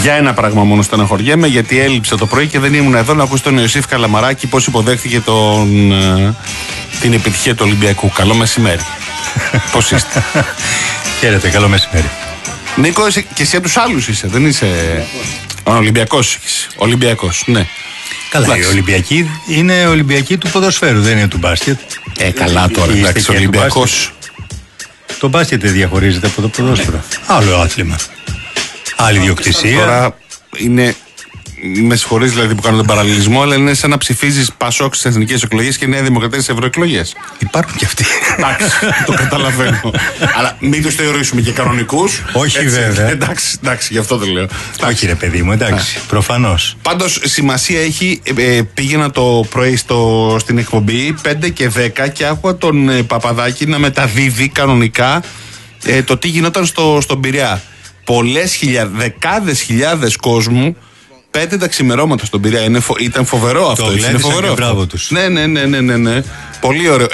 Για ένα πράγμα μόνο στεναχωριέμαι, γιατί έλειψε το πρωί και δεν ήμουν εδώ να ακούσω τον Ιωσήφ Καλαμαράκη πώς υποδέχτηκε την επιτυχία του Ολυμπιακού. Καλό μεσημέρι. Πώς είστε? Χαίρετε, καλό μεσημέρι. Νίκο, και εσύ από τους άλλους είσαι, δεν είσαι Ολυμπιακός? Ολυμπιακός, ναι. Καλά, οι Ολυμπιακοί είναι Ολυμπιακοί του ποδοσφαίρου, δεν είναι του μπάσκετ. Καλά τώρα, εντάξει, Ολυμπιακός. Το μπάσκετ δεν διαχωρίζεται από το ποδόσφαιρο. Άλλο άθλημα. Άλλη ιδιοκτησία. Τώρα είναι. Με συγχωρείς δηλαδή που κάνω τον παραλληλισμό, αλλά είναι σαν να ψηφίζεις Πασόκ στις εθνικές εκλογές και Νέα Δημοκρατία στις ευρωεκλογές. Υπάρχουν και αυτοί. Εντάξει, το καταλαβαίνω. Αλλά μην τους θεωρήσουμε και κανονικούς. Όχι, έτσι, βέβαια. Εντάξει, γι' αυτό το λέω. Όχι, ρε παιδί μου, εντάξει, προφανώς. Πάντως σημασία έχει, πήγαινα το πρωί στην εκπομπή 5 και 10 και άκουγα τον Παπαδάκη να μεταδίδει κανονικά το τι γινόταν στον Πειραιά. Πολλές χιλιάδες, δεκάδες χιλιάδες κόσμου. 5 τα ξημερώματα στον Πειραιά. Ήταν φοβερό αυτό. Είναι φοβερό. Μπράβο τους. Ναι. Πολύ ωραίο.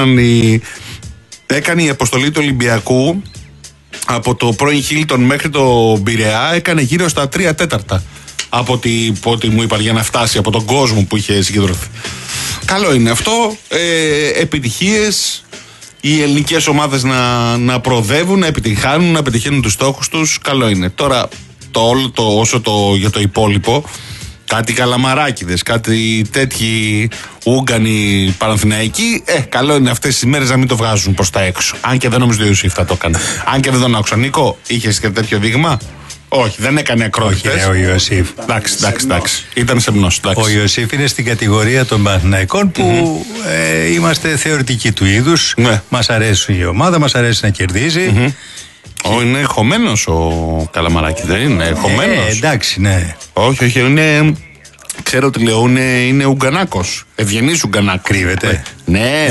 Έκανε η αποστολή του Ολυμπιακού από το πρώην Χίλτον μέχρι το Πειραιά. Έκανε γύρω στα 3/4 από ό,τι μου είπαν για να φτάσει από τον κόσμο που είχε συγκεντρωθεί. Καλό είναι αυτό. Επιτυχίες. Οι ελληνικές ομάδες να προοδεύουν, να επιτυχάνουν, να πετυχαίνουν τους στόχους τους. Καλό είναι. Τώρα για το υπόλοιπο, κάτι Καλαμαράκηδες, κάτι τέτοιοι Ούγγανοι Παναθηναϊκοί, καλό είναι αυτές τις μέρες να μην το βγάζουν προς τα έξω. Αν και δεν νομίζω ότι ο Ιωσήφ θα το έκανε. Αν και δεν τον άκουσα. Νίκο, είχες και τέτοιο δείγμα? Όχι, δεν έκανε ακρότητες. Όχι, ο Ιωσήφ. Εντάξει. Ήταν σεμνός. Ο Ιωσήφ είναι στην κατηγορία των Παναθηναϊκών που είμαστε θεωρητικοί του είδους. Ναι. Μας αρέσει η ομάδα, μας αρέσει να κερδίζει. Είναι χωμένος ο Καλαμαράκης, δεν είναι? Χωμένος. Εντάξει, ναι. Όχι, είναι. Ξέρω τι λέω, είναι Ουγγανάκος. Ευγενής Ουγγανάκος. Κρύβεται. Ναι.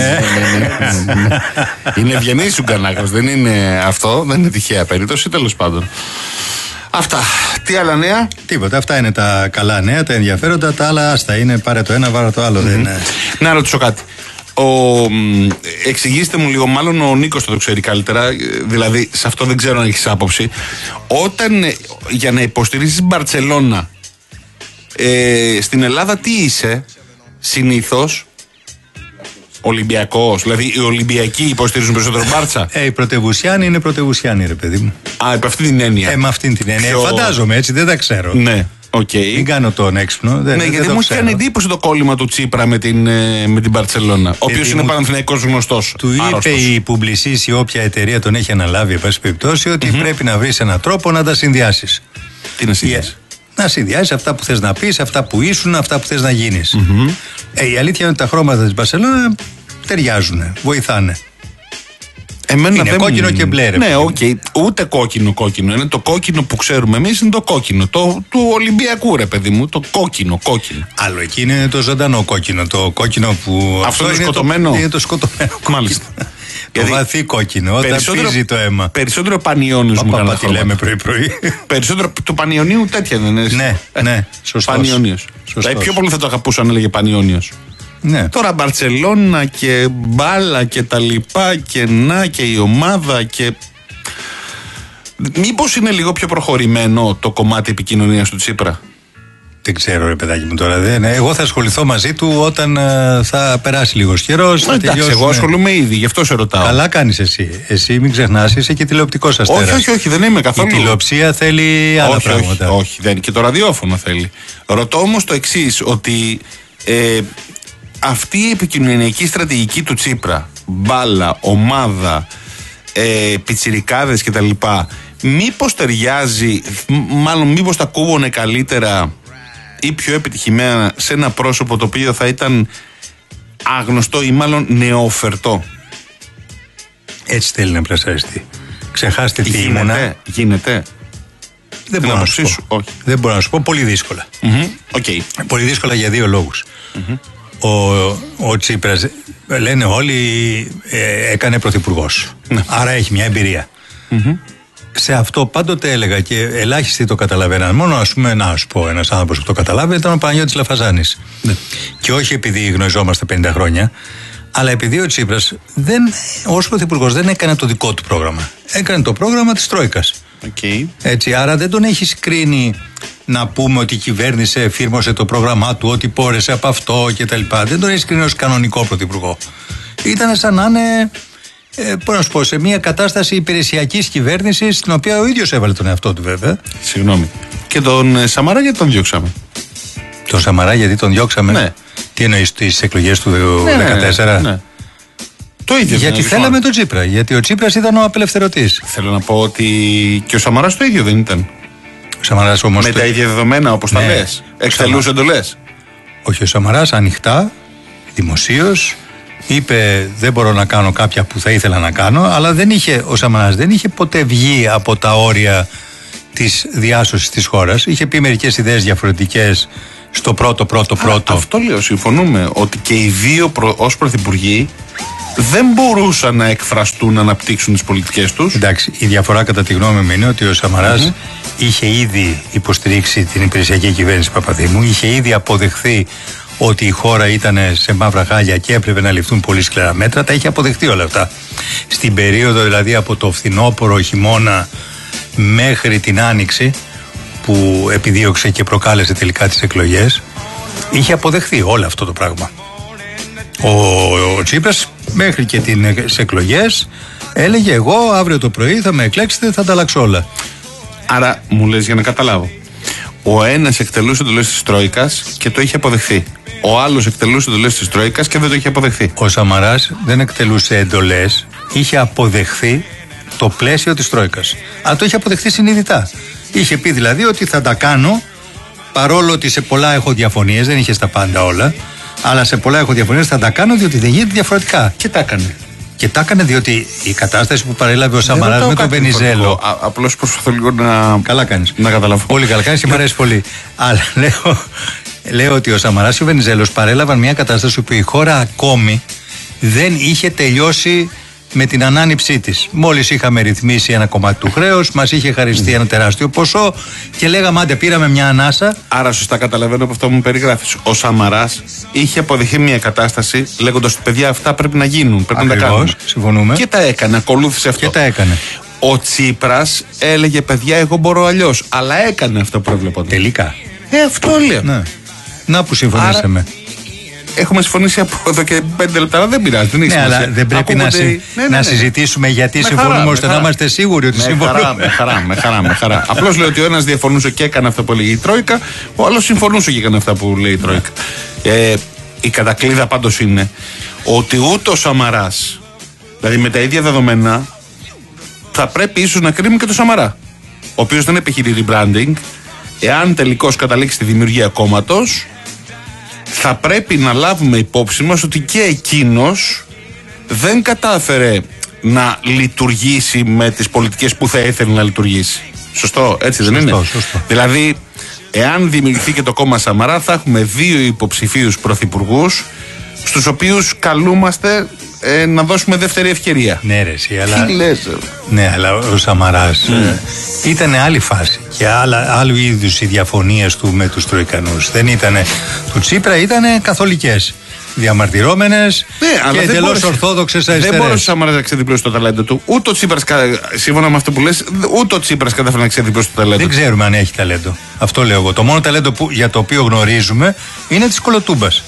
Είναι ευγενής Ουγγανάκος. Δεν είναι αυτό, δεν είναι τυχαία περίπτωση, τέλος πάντων. Αυτά. Τι άλλα νέα? Τίποτα. Αυτά είναι τα καλά νέα, τα ενδιαφέροντα. Τα άλλα άστα είναι πάρε το ένα, πάρε το άλλο. Δεν είναι. Να ρωτήσω κάτι. Εξηγήστε μου λίγο, μάλλον ο Νίκος το ξέρει καλύτερα, δηλαδή σε αυτό δεν ξέρω αν έχεις άποψη. Όταν για να υποστηρίζεις Μπαρτσελώνα στην Ελλάδα τι είσαι συνήθως? Ολυμπιακός, δηλαδή οι Ολυμπιακοί υποστηρίζουν περισσότερο Μπάρτσα? Οι πρωτευουσιάνοι είναι πρωτευουσιάνοι, ρε παιδί μου. Υπ' αυτή την έννοια. Με αυτή την έννοια. Φαντάζομαι έτσι, δεν τα ξέρω. Ναι. Okay. Μην κάνω τον έξυπνο. Ναι, γιατί μου είχε κάνει εντύπωση το κόλλημα του Τσίπρα με την Μπαρτσελώνα. Ο οποίος είναι Παναθηναϊκός γνωστός. Του είπε η Publicis, η όποια εταιρεία τον έχει αναλάβει, εν πάση περιπτώσει, ότι πρέπει να βρεις έναν τρόπο να τα συνδυάσεις. Τι να συνδυάσεις? Να συνδυάσεις αυτά που θες να πεις, αυτά που ήσουν, αυτά που θες να γίνεις. Η αλήθεια είναι ότι τα χρώματα της Μπαρτσελώνα ταιριάζουν, βοηθάνε. Είναι κόκκινο και μπλε. Ναι, ούτε κόκκινο. Είναι το κόκκινο που ξέρουμε εμείς, είναι το κόκκινο. Του Ολυμπιακού, ρε παιδί μου. Το κόκκινο. Άλλο εκεί είναι το ζωντανό κόκκινο. Το κόκκινο που. Αυτό είναι σκοτωμένο. Είναι το σκοτωμένο. Μάλιστα. Το βαθύ κόκκινο, όταν πίζει το αίμα. Περισσότερο Πανιώνιος μου κάνει. Τι λέμε πρωί-πρωί. Περισσότερο του Πανιωνίου τέτοια δεν είναι? Ναι, σωστός. Πανιώνιος. Πιο πολύ θα το αγαπούσα αν έλεγε Πανιώνιος. Ναι. Τώρα Μπαρτσελώνα και μπάλα και τα λοιπά και και η ομάδα και. Μήπως είναι λίγο πιο προχωρημένο το κομμάτι επικοινωνίας του Τσίπρα? Δεν ξέρω, ρε παιδάκι μου τώρα. Εγώ θα ασχοληθώ μαζί του όταν θα περάσει λίγος καιρός. Εντάξει, εγώ ασχολούμαι ήδη, γι' αυτό σε ρωτάω. Καλά κάνεις εσύ. Εσύ μην ξεχνάς, είσαι και τηλεοπτικός αστέρας. Όχι, δεν είμαι καθόλου. Η τηλεοψία θέλει άλλα πράγματα. Όχι, δεν, και το ραδιόφωνο θέλει. Ρωτώ όμως το εξής, ότι αυτή η επικοινωνιακή στρατηγική του Τσίπρα, μπάλα, ομάδα, πιτσιρικάδες κτλ., μήπως ταιριάζει, μάλλον μήπως τα κούβωνε καλύτερα ή πιο επιτυχημένα σε ένα πρόσωπο το οποίο θα ήταν άγνωστο ή μάλλον νεοφερτό? Έτσι θέλει να πλασαριστεί. Ξεχάστε τι ήμουνα. Γίνεται. Δεν μπορώ να σου πω. Όχι. Δεν μπορώ να σου πω. Πολύ δύσκολα. Okay. Πολύ δύσκολα για δύο λόγους. Ο Τσίπρας, λένε όλοι, έκανε πρωθυπουργός. Άρα έχει μια εμπειρία. Σε αυτό πάντοτε έλεγα και ελάχιστοι το καταλαβαίναν. Μόνο, ας πούμε, να σου πω, ένας άνθρωπος που το καταλάβει ήταν ο Παναγιώτης Λαφαζάνης. Και όχι επειδή γνωριζόμαστε 50 χρόνια, αλλά επειδή ο Τσίπρας ως πρωθυπουργός δεν έκανε το δικό του πρόγραμμα. Έκανε το πρόγραμμα της Τρόικας. Okay. Έτσι, άρα δεν τον έχεις κρίνει να πούμε ότι η κυβέρνηση εφήρμοσε το πρόγραμμά του, ότι πόρεσε από αυτό κτλ. Δεν τον έχει κρίνει ως κανονικό πρωθυπουργό. Ήταν σαν να είναι, πώς να σου πω, σε μια κατάσταση υπηρεσιακής κυβέρνησης, στην οποία ο ίδιος έβαλε τον εαυτό του, βέβαια. Συγγνώμη. Και τον Σαμαρά γιατί τον διώξαμε? Τον Σαμαρά γιατί τον διώξαμε? Ναι. Τι εννοείς, στις εκλογές του 2014? Ναι. Το ίδιο. Γιατί θέλαμε τον Τσίπρα. Γιατί ο Τσίπρας ήταν ο απελευθερωτής. Θέλω να πω ότι και ο Σαμαράς το ίδιο δεν ήταν? Ο Σαμαράς όμως. Με τα ίδια δεδομένα, όπως τα λες. Εκτελούσε εντολές. Όχι, ο Σαμαράς ανοιχτά, δημοσίως, είπε δεν μπορώ να κάνω κάποια που θα ήθελα να κάνω, αλλά ο Σαμαράς δεν είχε ποτέ βγει από τα όρια της διάσωσης της χώρας. Είχε πει μερικές ιδέες διαφορετικές στο πρώτο. Αυτό λέω, συμφωνούμε ότι και οι δύο ως πρωθυπουργοί δεν μπορούσαν να εκφραστούν, να αναπτύξουν τις πολιτικές τους. Εντάξει, η διαφορά κατά τη γνώμη μου είναι ότι ο Σαμαράς είχε ήδη υποστηρίξει την υπηρεσιακή κυβέρνηση Παπαδήμου, είχε ήδη αποδεχθεί ότι η χώρα ήταν σε μαύρα χάλια και έπρεπε να ληφθούν πολύ σκληρά μέτρα. Τα είχε αποδεχτεί όλα αυτά. Στην περίοδο δηλαδή από το φθινόπωρο, χειμώνα μέχρι την άνοιξη, που επιδίωξε και προκάλεσε τελικά τις εκλογές, είχε αποδεχθεί όλο αυτό το πράγμα. Ο Τσίπρας μέχρι και τις εκλογές έλεγε εγώ αύριο το πρωί θα με εκλέξετε, θα τα αλλάξω όλα. Άρα μου λες για να καταλάβω, ο ένας εκτελούσε εντολές της Τρόικας και το είχε αποδεχθεί. Ο άλλος εκτελούσε εντολές της Τρόικας και δεν το είχε αποδεχθεί. Ο Σαμαράς δεν εκτελούσε εντολές, είχε αποδεχθεί το πλαίσιο της Τρόικας. Αλλά το είχε αποδεχθεί συνειδητά. Είχε πει δηλαδή ότι θα τα κάνω, παρόλο ότι σε πολλά έχω διαφωνίες, δεν είχε στα πάντα όλα, αλλά σε πολλά έχω διαφωνίες, θα τα κάνω διότι δεν γίνεται διαφορετικά. Και τα έκανε. Και τα έκανε διότι η κατάσταση που παρέλαβε ο Σαμαράς με τον Βενιζέλο. Απλώς προσπαθώ λίγο να. Καλά κάνεις. Να καταλάβω. Πολύ καλά κάνεις και μου αρέσει πολύ. Αλλά λέω ότι ο Σαμαράς και ο Βενιζέλος παρέλαβαν μια κατάσταση που η χώρα ακόμη δεν είχε τελειώσει με την ανάνυψή της. Μόλις είχαμε ρυθμίσει ένα κομμάτι του χρέους, μας είχε χαριστεί ένα τεράστιο ποσό και λέγαμε άντε πήραμε μια ανάσα. Άρα σωστά καταλαβαίνω από αυτό που μου περιγράφεις. Ο Σαμαράς είχε αποδεχθεί μια κατάσταση λέγοντας ότι παιδιά αυτά πρέπει να γίνουν, πρέπει να τα κάνουμε. Συμφωνούμε. Και τα έκανε, ακολούθησε αυτό. Και τα έκανε. Ο Τσίπρας έλεγε παιδιά εγώ μπορώ αλλιώς, αλλά έκανε αυτό που έβλεπα. Τελικά. Αυτό λέω. Ναι. Να που συμφωνήσαμε. Έχουμε συμφωνήσει από εδώ και 5 λεπτά, αλλά δεν πειράζει. Δεν ναι, αλλά δεν πρέπει να συζητήσουμε γιατί συμφωνούμε, ώστε να είμαστε σίγουροι ότι συμφωνούμε. Με χαρά. Απλώς λέω ότι ο ένας διαφωνούσε και έκανε αυτά που έλεγε η Τρόικα, ο άλλος συμφωνούσε και έκανε αυτά που λέει η Τρόικα. Η κατακλείδα πάντως είναι ότι ούτε ο Σαμαράς, δηλαδή με τα ίδια δεδομένα, θα πρέπει ίσως να κρίνουμε και το Σαμαρά, ο οποίος δεν επιχειρεί rebranding, εάν τελικώς καταλήξει στη δημιουργία κόμματος. Θα πρέπει να λάβουμε υπόψη μας ότι και εκείνος δεν κατάφερε να λειτουργήσει με τις πολιτικές που θα ήθελε να λειτουργήσει. Σωστό, έτσι δεν είναι? Σωστό. Δηλαδή, εάν δημιουργηθεί και το κόμμα Σαμαρά, θα έχουμε 2 υποψηφίους πρωθυπουργούς, στους οποίους καλούμαστε να δώσουμε δεύτερη ευκαιρία. Ναι, ρε, αλλά. Τι λες? Ναι, αλλά ο Σαμαράς ήταν άλλη φάση και άλλου είδους οι διαφωνίες του με τους Τροικανούς. Δεν ήταν. Του Τσίπρα ήταν καθολικές. Διαμαρτυρόμενες και εντελώς ορθόδοξες αριστερές. Δεν μπορούσε ο Σαμαράς να ξεδιπλώσει το ταλέντο του. Ούτε ο Τσίπρας, σύμφωνα με αυτό που λες, ούτε ο Τσίπρας κατάφερε να ξεδιπλώσει το ταλέντο του. Δεν ξέρουμε αν έχει ταλέντο. Αυτό λέω εγώ. Το μόνο ταλέντο για το οποίο γνωρίζουμε είναι της κολοτούμπας.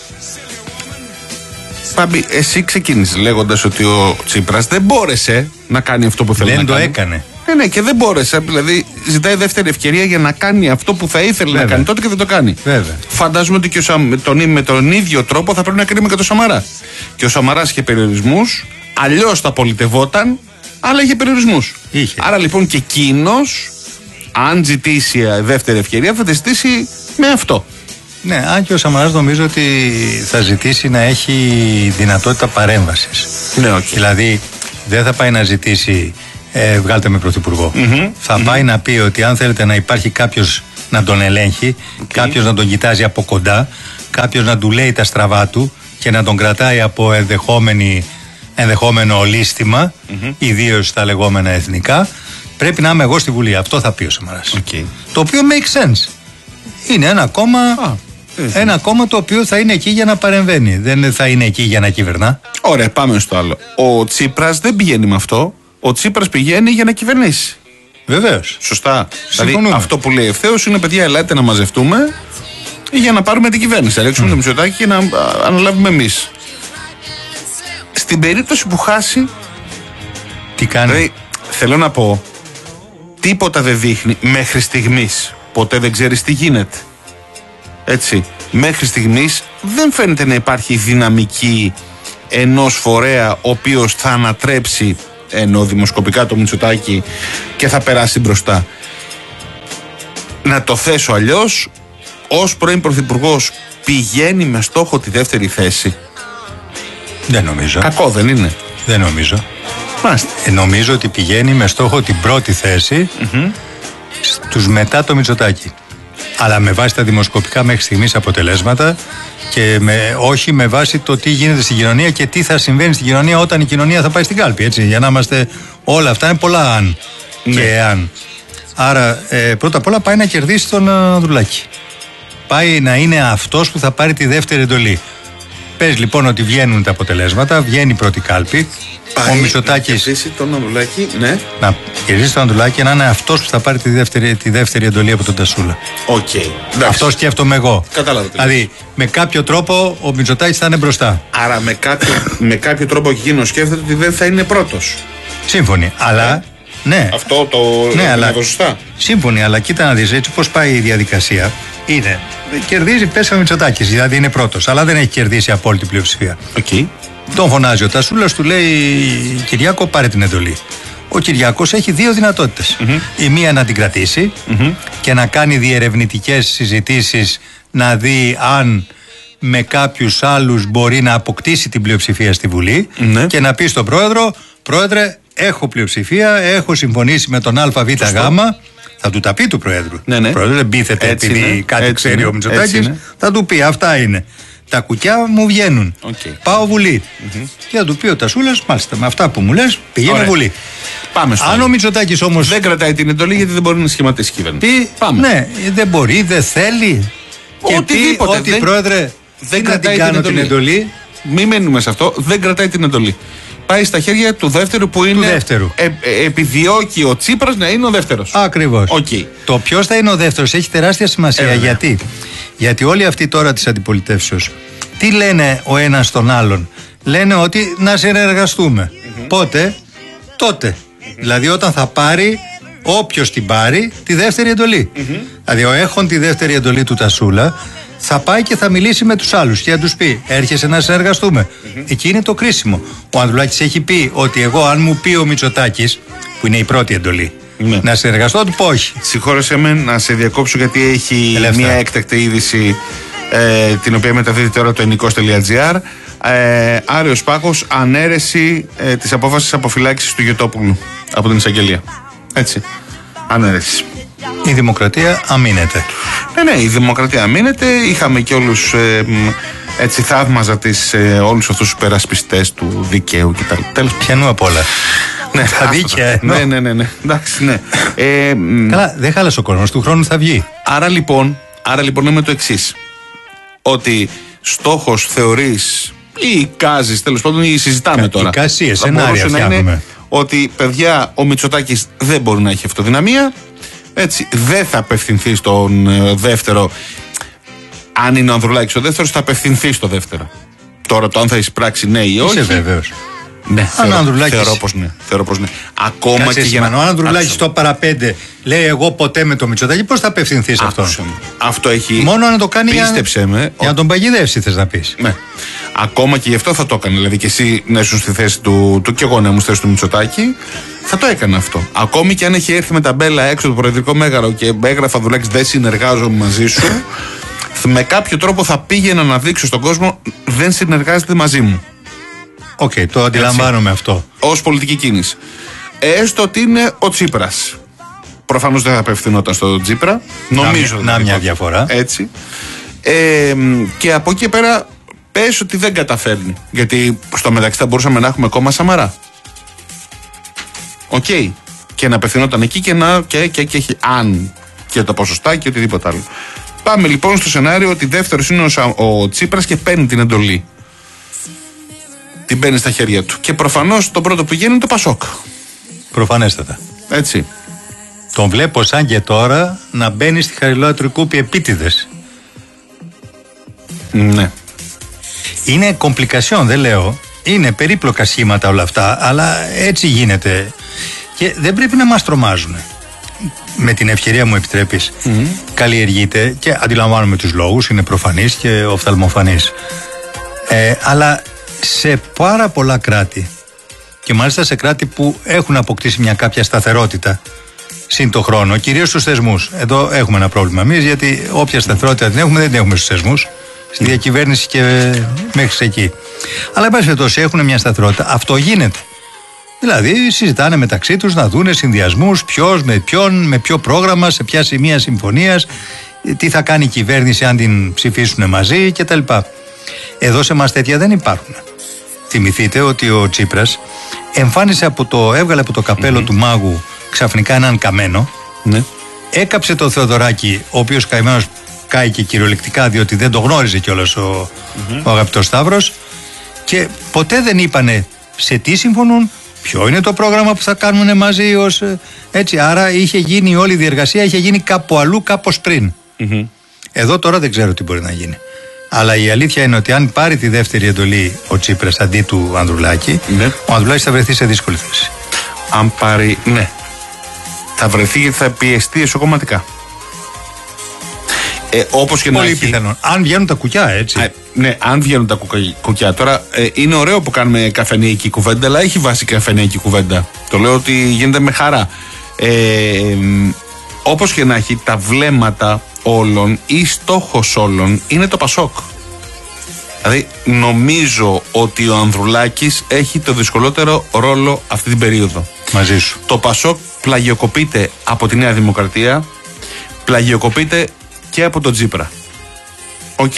Πάμπη, εσύ ξεκίνησες λέγοντας ότι ο Τσίπρας δεν μπόρεσε να κάνει αυτό που θέλει να κάνει. Δεν το έκανε. Ναι, και δεν μπόρεσε. Δηλαδή, ζητάει δεύτερη ευκαιρία για να κάνει αυτό που θα ήθελε να κάνει τότε και δεν το κάνει. Βέβαια. Φαντάζομαι ότι και με τον ίδιο τρόπο θα πρέπει να κρίνουμε και τον Σαμαρά. Και ο Σαμαράς είχε περιορισμούς, αλλιώς θα πολιτευόταν, αλλά είχε περιορισμούς. Άρα λοιπόν και εκείνος, αν ζητήσει δεύτερη ευκαιρία, θα τη ζητήσει με αυτό. Ναι, αν και ο Σαμαράς νομίζω ότι θα ζητήσει να έχει δυνατότητα παρέμβασης. Ναι, okay. Δηλαδή δεν θα πάει να ζητήσει βγάλτε με πρωθυπουργό. Θα πάει να πει ότι αν θέλετε να υπάρχει κάποιος να τον ελέγχει, κάποιος να τον κοιτάζει από κοντά, κάποιος να του λέει τα στραβά του και να τον κρατάει από ενδεχόμενο λύστημα, ιδίως στα λεγόμενα εθνικά, πρέπει να είμαι εγώ στη Βουλή. Αυτό θα πει ο Σαμαράς. Το οποίο make sense. Είναι ένα κόμμα. Ένα κόμμα το οποίο θα είναι εκεί για να παρεμβαίνει. Δεν θα είναι εκεί για να κυβερνά. Ωραία, πάμε στο άλλο. Ο Τσίπρας δεν πηγαίνει με αυτό. Ο Τσίπρας πηγαίνει για να κυβερνήσει. Βεβαίως. Σωστά. Δηλαδή αυτό που λέει ευθέως είναι, παιδιά, ελάτε να μαζευτούμε για να πάρουμε την κυβέρνηση. Να ρίξουμε το Μητσοτάκη και να αναλάβουμε εμείς. Στην περίπτωση που χάσει. Τι κάνει. Δηλαδή, θέλω να πω, τίποτα δεν δείχνει μέχρι στιγμής. Ποτέ δεν ξέρεις τι γίνεται. Έτσι. Μέχρι στιγμής δεν φαίνεται να υπάρχει δυναμική ενός φορέα ο οποίος θα ανατρέψει, ενώ δημοσκοπικά, το Μητσοτάκη και θα περάσει μπροστά. Να το θέσω αλλιώς, ως πρώην πρωθυπουργός πηγαίνει με στόχο τη δεύτερη θέση. Δεν νομίζω. Κακό δεν είναι. Δεν νομίζω. Νομίζω ότι πηγαίνει με στόχο την πρώτη θέση στους μετά το Μητσοτάκη. Αλλά με βάση τα δημοσκοπικά μέχρι στιγμής αποτελέσματα και όχι με βάση το τι γίνεται στην κοινωνία και τι θα συμβαίνει στην κοινωνία όταν η κοινωνία θα πάει στην κάλπη. Έτσι, για να είμαστε, όλα αυτά είναι πολλά αν και αν. Άρα πρώτα απ' όλα πάει να κερδίσει τον Ανδρουλάκη. Πάει να είναι αυτός που θα πάρει τη δεύτερη εντολή. Πες λοιπόν ότι βγαίνουν τα αποτελέσματα, βγαίνει η πρώτη κάλπη. Ο Μητσοτάκης να κερδίσει τον Ανδρουλάκη, ναι. Να κερδίσει τον Ανδρουλάκη και να είναι αυτός που θα πάρει τη δεύτερη εντολή από τον Τασούλα. Αυτό σκέφτομαι εγώ. Κατάλαβα. Δηλαδή, με κάποιο τρόπο ο Μητσοτάκης θα είναι μπροστά. Άρα με κάποιο τρόπο εκείνο σκέφτεται ότι δεν θα είναι πρώτος. Σύμφωνοι, αλλά. Ναι. Αυτό το είναι σωστά. Σύμφωνοι, αλλά κοίτα να δεις, έτσι πως πάει η διαδικασία. Είναι. Κερδίζει, πέσει ο Μητσοτάκης, δηλαδή είναι πρώτος, αλλά δεν έχει κερδίσει απόλυτη πλειοψηφία. Τον φωνάζει ο Τασούλας, του λέει: Κυριάκο, πάρε την εντολή. Ο Κυριάκος έχει δύο δυνατότητες. Η μία να την κρατήσει και να κάνει διερευνητικές συζητήσεις, να δει αν με κάποιους άλλους μπορεί να αποκτήσει την πλειοψηφία στη Βουλή και να πει στον πρόεδρο: Πρόεδρε, έχω πλειοψηφία, έχω συμφωνήσει με τον ΑΒΓ. Θα του τα πει του Προέδρου. Ο Πρόεδρος δεν πείθεται επειδή κάτι ξέρει ο Μητσοτάκης. Θα του πει: Αυτά είναι. Τα κουκιά μου βγαίνουν. Πάω Βουλή. Και θα του πει ο Τασούλας: Μάλιστα, με αυτά που μου λες, πηγαίνω Βουλή. Πάμε στο. Αν ο Μητσοτάκης όμως δεν κρατάει την εντολή, γιατί δεν μπορεί να σχηματίσει κυβέρνηση. Ναι, δεν μπορεί, δεν θέλει. Οτιδήποτε. Ότι πρόεδρε, δεν κρατάει την εντολή. Μην μένουμε σε αυτό. Δεν κρατάει την εντολή. Πάει στα χέρια του δεύτερου που είναι. Επιδιώκει ο Τσίπρας να είναι ο δεύτερος. Ακριβώς. Το ποιος θα είναι ο δεύτερος έχει τεράστια σημασία. Γιατί όλοι αυτοί τώρα της αντιπολιτεύσεως, τι λένε ο ένας στον άλλον? Λένε ότι να συνεργαστούμε. Πότε? Τότε. Δηλαδή όταν θα πάρει, όποιος την πάρει, τη δεύτερη εντολή. Δηλαδή ο έχων τη δεύτερη εντολή του Τασούλα θα πάει και θα μιλήσει με τους άλλους και θα τους πει: Έρχεσαι να συνεργαστούμε. Εκεί είναι το κρίσιμο. Ο Ανδρουλάκης έχει πει ότι εγώ, αν μου πει ο Μητσοτάκης, που είναι η πρώτη εντολή, να συνεργαστώ, του πω όχι. Συγχώρεσέ με να σε διακόψω, γιατί έχει μια έκτακτη είδηση την οποία μεταδίδει τώρα το ενικός.gr. Άριος Πάκος, ανέρεση της απόφασης αποφυλάκησης του Γιωτόπουλου από την εισαγγελία. Έτσι. Ανέρεση. Η δημοκρατία αμήνεται. Ναι, η δημοκρατία αμήνεται. Είχαμε και όλους, έτσι θαύμαζα όλους αυτούς τους περασπιστές του δικαίου κτλ. Πιανού απ' όλα. Ναι, τα δίκαια. Ναι. Εντάξει, ναι. Καλά, δεν χάλασε ο κόσμος, του χρόνου θα βγει. Άρα λοιπόν είναι το εξής. Ότι στόχος θεωρείς ή εικάζεις, τέλος πάντων, ή συζητάμε τώρα. Εικασίες, σενάρια φτιάχνουμε. Ότι παιδιά, ο Μητσοτάκης δεν μπορεί να έχει αυτοδυναμία. Έτσι, δεν θα απευθυνθεί στον δεύτερο. Αν είναι ο Ανδρουλάκης ο δεύτερος, θα απευθυνθεί στο δεύτερο. Τώρα το αν θα εισπράξει ναι ή όχι. Είσαι βέβαιος? Ναι, θεωρώ πως ναι. Ακόμα και για να. Ο Ανδρουλάκης το παραπέντε λέει: Εγώ ποτέ με το Μητσοτάκη, πώς θα απευθυνθεί σε αυτόν? Αυτό έχει. Μόνο να το κάνει πίστεψε με. Για να τον παγιδεύσει, θες να πεις? Ναι. Ακόμα και γι' αυτό θα το έκανε. Δηλαδή και εσύ να ήσουν στη θέση του και εγώ να ήμουν στη θέση του Μητσοτάκη, θα το έκανε αυτό. Ακόμη και αν έχει έρθει με τα μπέλα έξω το προεδρικό μέγαρο και έγραφε Ανδρουλάκης: Δεν συνεργάζομαι μαζί σου. Με κάποιο τρόπο θα πήγαινα να δείξω στον κόσμο: Δεν συνεργάζεται μαζί μου. Το αντιλαμβάνομαι αυτό. Ως πολιτική κίνηση. Έστω ότι είναι ο Τσίπρας. Προφανώς δεν θα απευθυνόταν στον Τσίπρα. Νομίζω. Να μια διαφορά. Έτσι. Και από εκεί πέρα πες ότι δεν καταφέρνει. Γιατί στο μεταξύ θα μπορούσαμε να έχουμε κόμμα Σαμαρά. Και να απευθυνόταν εκεί και να. Αν και τα ποσοστά και οτιδήποτε άλλο. Πάμε λοιπόν στο σενάριο ότι δεύτερος είναι ο Τσίπρας και παίρνει την εντολή. Την παίρνει στα χέρια του. Και προφανώς το πρώτο που πηγαίνει είναι το Πασόκ. Προφανέστατα. Έτσι. Τον βλέπω σαν και τώρα να μπαίνει στη Χαριλάου Τρικούπη επίτηδες. Ναι. Είναι κομπλικασιόν, δεν λέω. Είναι περίπλοκα σχήματα όλα αυτά, αλλά έτσι γίνεται. Και δεν πρέπει να μας τρομάζουν. Με την ευκαιρία μου επιτρέπεις, καλλιεργείται και αντιλαμβάνομαι τους λόγους, είναι προφανής και οφθαλμοφανής. Αλλά σε πάρα πολλά κράτη, και μάλιστα σε κράτη που έχουν αποκτήσει μια κάποια σταθερότητα συν το χρόνο, κυρίως στους θεσμούς. Εδώ έχουμε ένα πρόβλημα εμείς, γιατί όποια σταθερότητα την έχουμε, δεν την έχουμε στους θεσμούς, στη διακυβέρνηση και μέχρι εκεί. Αλλά εν πάση περιπτώσει έχουν μια σταθερότητα. Αυτό γίνεται. Δηλαδή συζητάνε μεταξύ τους να δούνε συνδυασμούς, ποιος με ποιον, με ποιο πρόγραμμα, σε ποια σημεία συμφωνίας, τι θα κάνει η κυβέρνηση αν την ψηφίσουν μαζί κτλ. Εδώ σε εμάς τέτοια δεν υπάρχουν. Θυμηθείτε ότι ο Τσίπρας έβγαλε από το καπέλο του μάγου ξαφνικά έναν καμένο, έκαψε τον Θεοδωράκη, ο οποίος καημένος κάηκε κυριολεκτικά, διότι δεν το γνώριζε κιόλας ο αγαπητός Σταύρος, και ποτέ δεν είπανε σε τι συμφωνούν, ποιο είναι το πρόγραμμα που θα κάνουν μαζί έτσι. Άρα είχε γίνει όλη η διεργασία, είχε γίνει κάπου αλλού, κάπως πριν. Εδώ τώρα δεν ξέρω τι μπορεί να γίνει. Αλλά η αλήθεια είναι ότι αν πάρει τη δεύτερη εντολή ο Τσίπρας αντί του Ανδρουλάκη, ο Ανδρουλάκης θα βρεθεί σε δύσκολη θέση. Αν πάρει, ναι. Θα βρεθεί γιατί θα πιεστεί εσωκομματικά. Όπως και πολύ να έχει. πιθανόν. Αν βγαίνουν τα κουκιά, έτσι. Ναι, αν βγαίνουν τα κουκιά. Τώρα είναι ωραίο που κάνουμε καφενεϊκή κουβέντα, αλλά έχει βάση καφενεϊκή κουβέντα. Το λέω ότι γίνεται με χαρά. Όπως και να έχει, τα βλέμματα όλων ή στόχος όλων είναι το Πασόκ. Δηλαδή νομίζω ότι ο Ανδρουλάκης έχει το δυσκολότερο ρόλο αυτή την περίοδο. Μαζί σου. Το Πασόκ πλαγιοκοπείται από τη Νέα Δημοκρατία, πλαγιοκοπείται και από τον Τσίπρα. Οκ.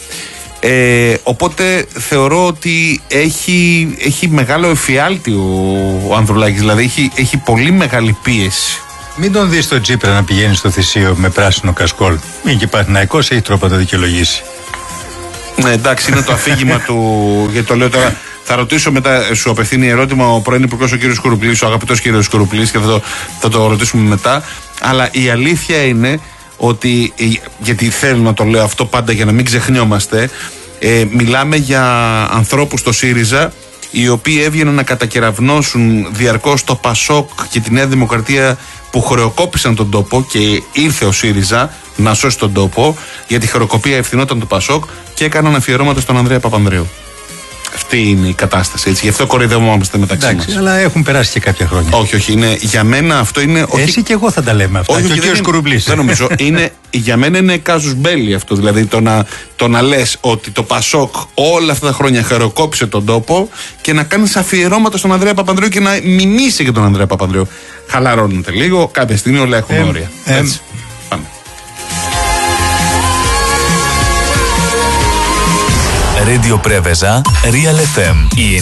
Οπότε θεωρώ ότι έχει μεγάλο εφιάλτη ο Ανδρουλάκης, δηλαδή έχει πολύ μεγάλη πίεση. Μην τον δεις τον Τσίπρα να πηγαίνει στο Θησίο με πράσινο κασκόλ. Είναι και Παναθηναϊκός, έχει τρόπο να το δικαιολογήσει. Ναι, εντάξει, είναι το αφήγημα του. Γιατί το λέω τώρα. Θα ρωτήσω μετά, σου απευθύνει ερώτημα ο πρώην Υπουργός ο κύριος Κουρουπλής, ο αγαπητός κύριος Κουρουπλής, και θα το ρωτήσουμε μετά. Αλλά η αλήθεια είναι ότι, γιατί θέλω να το λέω αυτό πάντα για να μην ξεχνιόμαστε, μιλάμε για ανθρώπους στο ΣΥΡΙΖΑ οι οποίοι έβγαιναν να κατακεραυνώσουν διαρκώς το Πασόκ και τη Νέα Δημοκρατία, που χρεοκόπησαν τον τόπο, και ήρθε ο ΣΥΡΙΖΑ να σώσει τον τόπο, γιατί η χρεοκοπία ευθυνόταν του Πασόκ, και έκαναν αφιερώματα στον Ανδρέα Παπανδρέου. Αυτή είναι η κατάσταση, έτσι. Γι' αυτό κοροϊδευόμαστε μεταξύ μας. Αλλά έχουν περάσει και κάποια χρόνια. Όχι, είναι, για μένα αυτό είναι. Εσύ και εγώ θα τα λέμε αυτά. Όχι, και ο κύριος Κουρουπλής. Δεν νομίζω. Για μένα είναι κάζους μπέλι αυτό. Δηλαδή το να λες ότι το Πασόκ όλα αυτά τα χρόνια χρεοκόπησε τον τόπο και να κάνεις αφιερώματα στον Ανδρέα Παπανδρέου και να μιμήσει και τον Ανδρέα Παπανδρέου. Χαλαρώνεται λίγο. Κάποια στιγμή όλα έχουν όρια. Έτσι. Πάμε. Radio Preveza, Real FM.